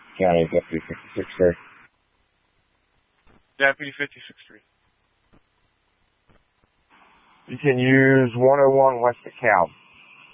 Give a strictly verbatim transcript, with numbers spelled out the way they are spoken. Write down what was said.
County, Deputy fifty-six three. Deputy fifty-six three. You can use one oh one West DeKalb.